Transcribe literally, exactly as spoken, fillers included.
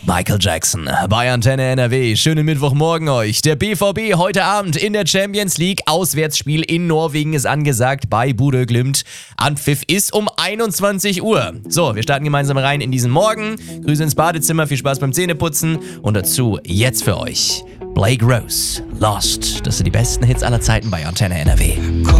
Michael Jackson bei Antenne N R W. Schönen Mittwochmorgen euch. Der B V B heute Abend in der Champions League. Auswärtsspiel in Norwegen ist angesagt bei Bodø Glimt. Anpfiff ist um einundzwanzig Uhr. So, wir starten gemeinsam rein in diesen Morgen. Grüße ins Badezimmer, viel Spaß beim Zähneputzen. Und dazu jetzt für euch Blake Rose, Lost. Das sind die besten Hits aller Zeiten bei Antenne N R W.